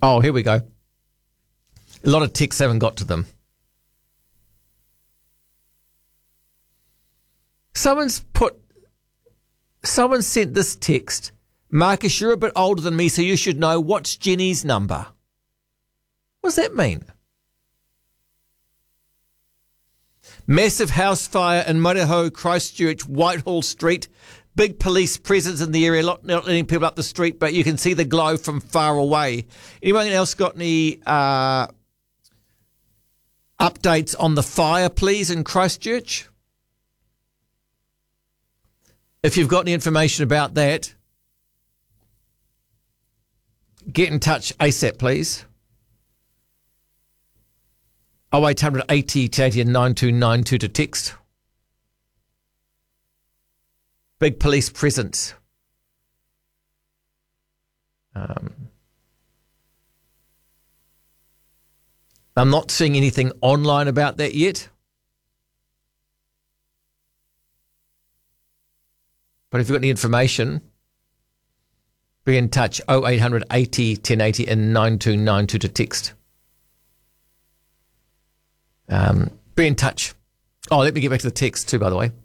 Oh, here we go. A lot of texts haven't got to them. Someone sent this text. Marcus, you're a bit older than me, so you should know. What's Jenny's number? What does that mean? Massive house fire in Muriho, Christchurch, Whitehall Street. Big police presence in the area, not letting people up the street, but you can see the glow from far away. Anyone else got any updates on the fire, please, in Christchurch? If you've got any information about that, get in touch ASAP, please. 0800 80 1080 and 9292 to text. Big police presence. I'm not seeing anything online about that yet. But if you've got any information, be in touch. 0800 80 1080 and 9292 to text. Be in touch. Oh, let me get back to the text too, by the way.